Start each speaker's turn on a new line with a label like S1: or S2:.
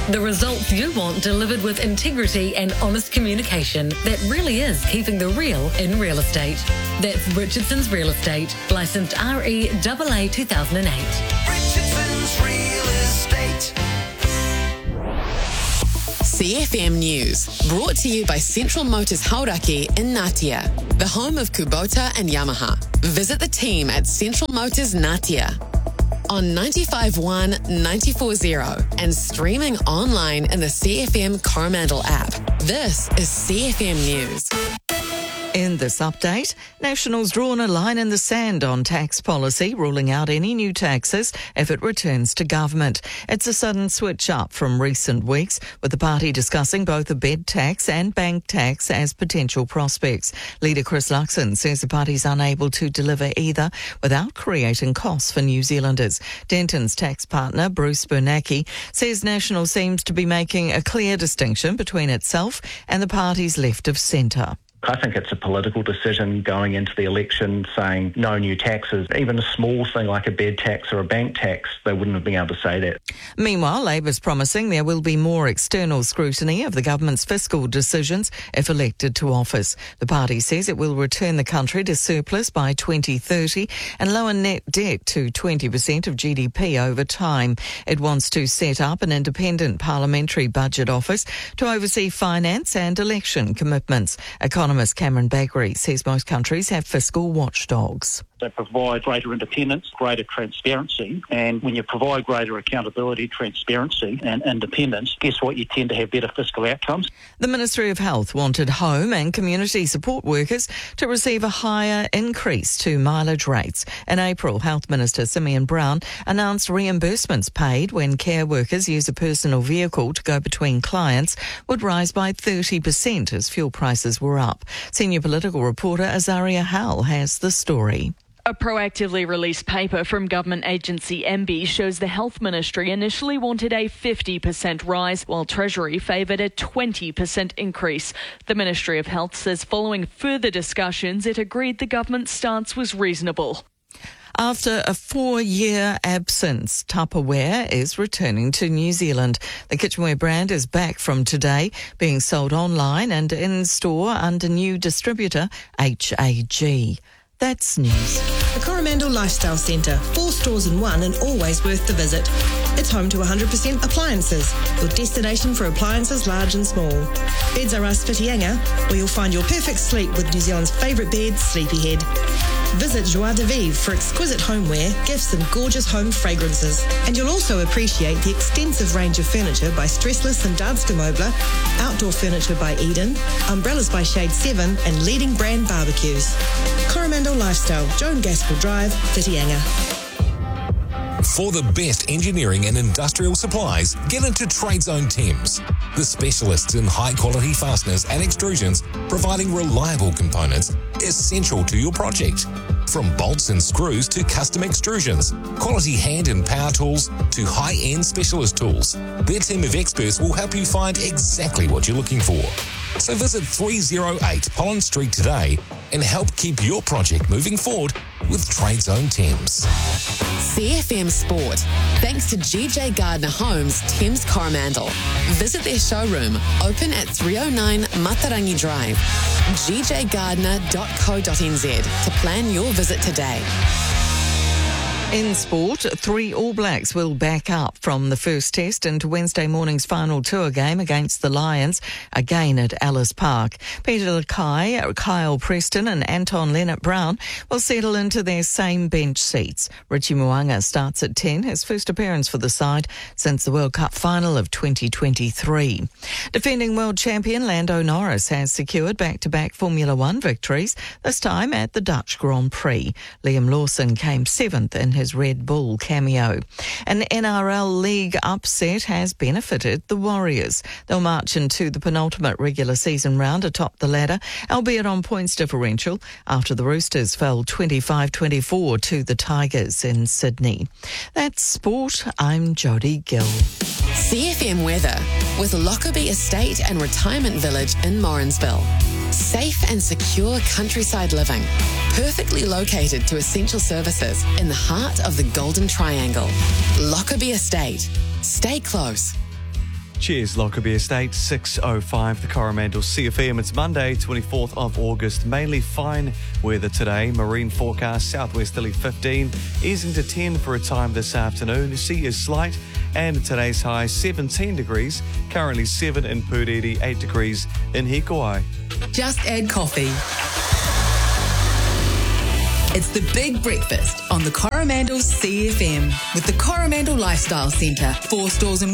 S1: The results you want delivered with integrity and honest communication that really is keeping the real in real estate. That's Richardson's Real Estate, licensed REAA 2008.
S2: Richardson's Real Estate.
S3: CFM News, brought to you by Central Motors Hauraki in Ngatea, the home of Kubota and Yamaha. Visit the team at Central Motors Ngatea on 95.1, 94.0 and streaming online in the CFM Coromandel app. This is CFM News.
S4: In this update, National's drawn a line in the sand on tax policy, ruling out any new taxes if it returns to government. It's a sudden switch up from recent weeks, with the party discussing both a bed tax and bank tax as potential prospects. Leader Chris Luxon says the party's unable to deliver either without creating costs for New Zealanders. Denton's tax partner, Bruce Bernanke, says National seems to be making a clear distinction between itself and the party's left of centre.
S5: I think it's a political decision going into the election saying no new taxes. Even a small thing like a bed tax or a bank tax, they wouldn't have been able to say that.
S4: Meanwhile, Labour's promising there will be more external scrutiny of the government's fiscal decisions if elected to office. The party says it will return the country to surplus by 2030 and lower net debt to 20% of GDP over time. It wants to set up an independent parliamentary budget office to oversee finance and election commitments. Economist Cameron Baggery says most countries have fiscal watchdogs.
S6: They provide greater independence, greater transparency, and when you provide greater accountability, transparency and independence, guess what? You tend to have better fiscal outcomes.
S4: The Ministry of Health wanted home and community support workers to receive a higher increase to mileage rates. In April, Health Minister Simeon Brown announced reimbursements paid when care workers use a personal vehicle to go between clients would rise by 30% as fuel prices were up. Senior political reporter Azaria Howell has the story.
S7: A proactively released paper from government agency MB shows the Health Ministry initially wanted a 50% rise, while Treasury favoured a 20% increase. The Ministry of Health says following further discussions, it agreed the government's stance was reasonable.
S4: After a 4-year absence, Tupperware is returning to New Zealand. The kitchenware brand is back from today, being sold online and in-store under new distributor HAG. That's news.
S8: The Coromandel Lifestyle Centre, 4 stores in one and always worth the visit. It's home to 100% appliances, your destination for appliances large and small. Beds Are Us Whitianga, where you'll find your perfect sleep with New Zealand's favourite bed, Sleepyhead. Visit Joie de Vivre for exquisite homeware, gifts and gorgeous home fragrances. And you'll also appreciate the extensive range of furniture by Stressless and Danske Möbler, outdoor furniture by Eden, umbrellas by Shade 7 and leading brand barbecues. Coromandel Lifestyle, Joan Gaskell Drive, Whitianga.
S9: For the best engineering and industrial supplies, get into TradeZone Thames, the specialists in high-quality fasteners and extrusions, providing reliable components essential to your project. From bolts and screws to custom extrusions, quality hand and power tools to high-end specialist tools, their team of experts will help you find exactly what you're looking for. So visit 308 Pollen Street today and help keep your project moving forward with TradeZone Thames.
S3: CFM Sport, thanks to GJ Gardner Homes, Thames Coromandel. Visit their showroom, open at 309 Matarangi Drive, gjgardner.co.nz to plan your visit today.
S4: In sport, 3 All Blacks will back up from the first test into Wednesday morning's final tour game against the Lions, again at Ellis Park. Peter Lakai, Kyle Preston and Anton Leonard-Brown will settle into their same bench seats. Richie Mo'unga starts at 10, his first appearance for the side since the World Cup final of 2023. Defending world champion Lando Norris has secured back-to-back Formula One victories, this time at the Dutch Grand Prix. Liam Lawson came 7th in his Red Bull cameo. An NRL League upset has benefited the Warriors. They'll march into the penultimate regular season round atop the ladder, albeit on points differential, after the Roosters fell 25-24 to the Tigers in Sydney. That's sport. I'm Jodie Gill.
S3: CFM weather with Lockerbie Estate and Retirement Village in Morrinsville. Safe and secure countryside living, perfectly located to essential services in the heart of the Golden Triangle. Lockerbie Estate. Stay close.
S10: Cheers, Lockerbie Estate, 6:05, the Coromandel CFM. It's Monday, 24th of August. Mainly fine weather today. Marine forecast, southwesterly 15, easing to 10 for a time this afternoon. The sea is slight, and today's high 17 degrees. Currently 7 in Puriri, 8 degrees in Hikuai.
S11: Just add coffee. It's the Big Breakfast on the Coromandel CFM with the Coromandel Lifestyle Centre. 4 stores in